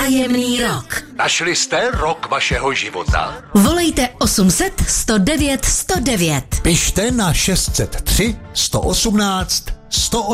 Tajemný rok. Našli jste rok vašeho života? Volejte 800 109 109. Pište na 603 118 108.